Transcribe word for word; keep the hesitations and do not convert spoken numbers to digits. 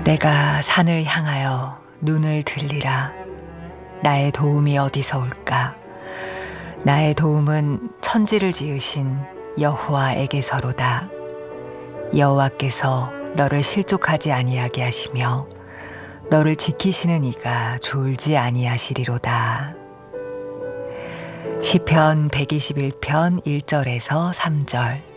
내가 산을 향하여 눈을 들리라. 나의 도움이 어디서 올까? 나의 도움은 천지를 지으신 여호와에게서로다. 여호와께서 너를 실족하지 아니하게 하시며 너를 지키시는 이가 졸지 아니하시리로다. 시편 백이십일 편 일 절에서 삼 절.